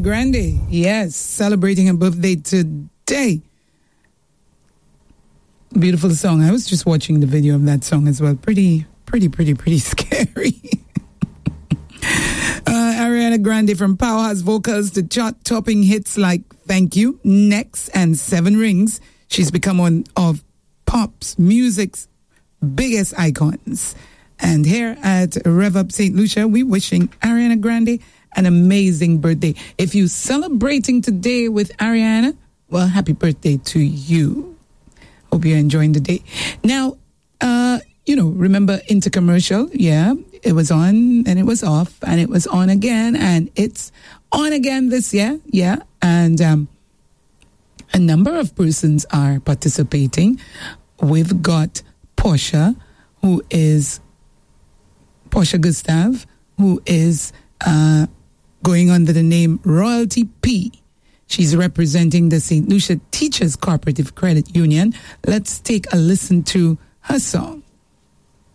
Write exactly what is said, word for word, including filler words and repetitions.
Grande, yes, celebrating her birthday today. Beautiful song. I was just watching the video of that song as well. Pretty, pretty, pretty, pretty scary. uh, Ariana Grande from Powerhouse Vocals to chart-topping hits like Thank You, Next, and Seven Rings. She's become one of pop's music's biggest icons. And here at Rev Up Saint Lucia, we wishing Ariana Grande an amazing birthday. If you're celebrating today with Ariana, well, happy birthday to you. Hope you're enjoying the day. Now, uh, you know, remember Intercommercial? Yeah, it was on and it was off and it was on again and it's on again this year. Yeah, and um, a number of persons are participating. We've got Portia, who is Portia Gustav, who is uh, going under the name Royalty P. She's representing the Saint Lucia Teachers Cooperative Credit Union. Let's take a listen to her song.